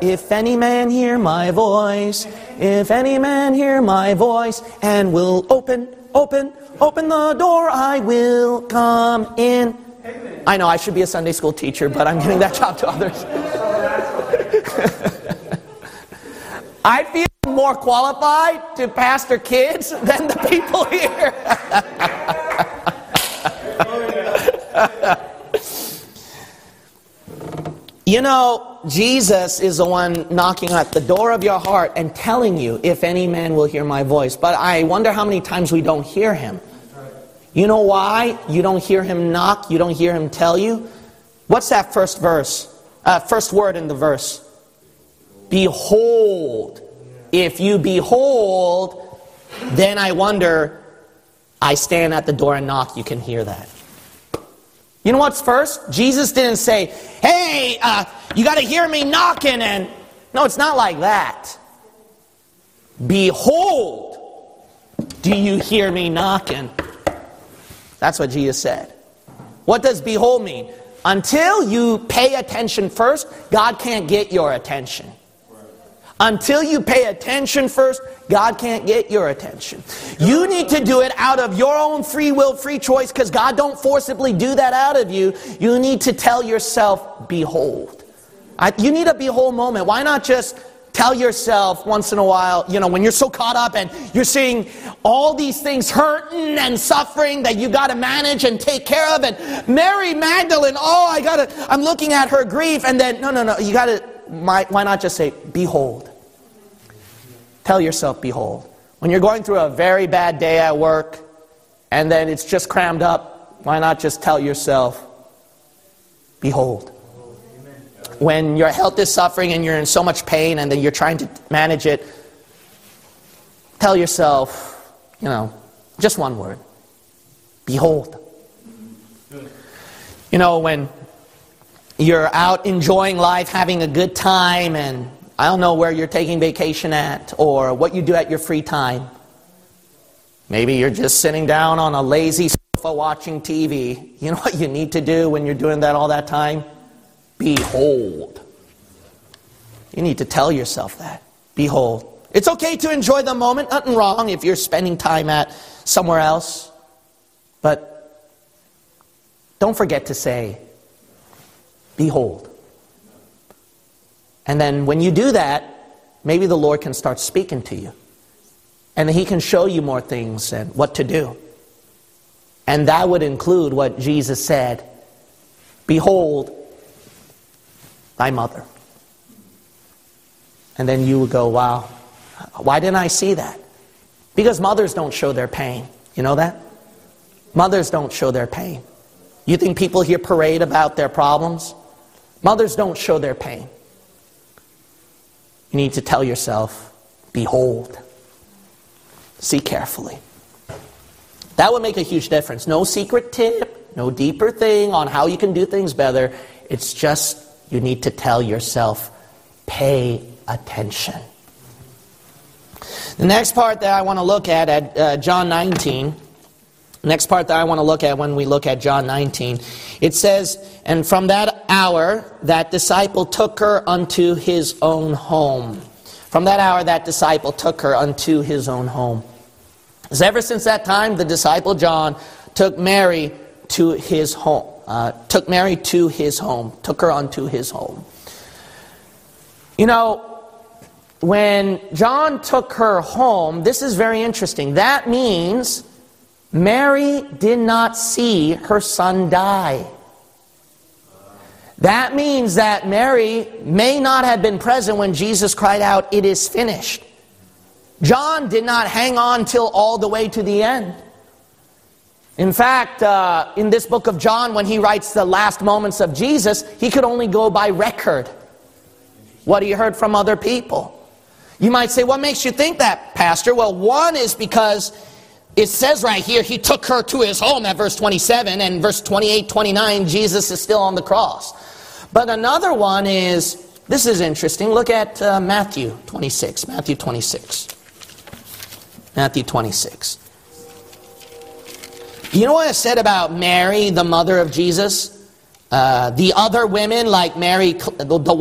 If any man hear my voice, if any man hear my voice, and will open the door, I will come in. I know I should be a Sunday school teacher, but I'm giving that job to others. I feel more qualified to pastor kids than the people here. You know, Jesus is the one knocking at the door of your heart and telling you, if any man will hear my voice. But I wonder how many times we don't hear him. You know why you don't hear him knock? You don't hear him tell you? What's that first verse? First word in the verse? Behold. If you behold, then I wonder, I stand at the door and knock. You can hear that. You know what's first? Jesus didn't say, hey, you got to hear me knocking. And no, it's not like that. Behold, do you hear me knocking? That's what Jesus said. What does behold mean? Until you pay attention first, God can't get your attention. Until you pay attention first, God can't get your attention. You need to do it out of your own free will, free choice, because God don't forcibly do that out of you. You need to tell yourself, behold. You need a behold moment. Why not just tell yourself once in a while, you know, when you're so caught up and you're seeing all these things hurting and suffering that you got to manage and take care of. And Mary Magdalene, I'm looking at her grief. And then, no, you got to, why not just say, behold. Tell yourself, behold. When you're going through a very bad day at work, and then it's just crammed up, why not just tell yourself, behold. When your health is suffering and you're in so much pain and then you're trying to manage it, tell yourself, you know, just one word, behold. You know, when you're out enjoying life, having a good time, and I don't know where you're taking vacation at or what you do at your free time. Maybe you're just sitting down on a lazy sofa watching TV. You know what you need to do when you're doing that all that time? Behold. You need to tell yourself that. Behold. It's okay to enjoy the moment. Nothing wrong if you're spending time at somewhere else. But don't forget to say, behold. And then when you do that, maybe the Lord can start speaking to you. And He can show you more things and what to do. And that would include what Jesus said, behold, thy mother. And then you would go, wow, why didn't I see that? Because mothers don't show their pain. You know that? Mothers don't show their pain. You think people here parade about their problems? Mothers don't show their pain. You need to tell yourself, behold. See carefully. That would make a huge difference. No secret tip, no deeper thing on how you can do things better. It's just you need to tell yourself, pay attention. The next part that I want to look at John 19. Next part that I want to look at when we look at John 19. It says, and from that hour, that disciple took her unto his own home. From that hour, that disciple took her unto his own home. Because ever since that time, the disciple John took Mary to his home. Took Mary to his home. Took her unto his home. You know, when John took her home, this is very interesting. That means Mary did not see her son die. That means that Mary may not have been present when Jesus cried out, "It is finished." John did not hang on till all the way to the end. In fact, in this book of John, when he writes the last moments of Jesus, he could only go by record, what he heard from other people. You might say, what makes you think that, Pastor? Well, one is because it says right here, he took her to his home at verse 27, and verse 28, 29, Jesus is still on the cross. But another one is, this is interesting, look at Matthew 26. Matthew 26. Matthew 26. You know what it said about Mary, the mother of Jesus? The other women, like Mary, the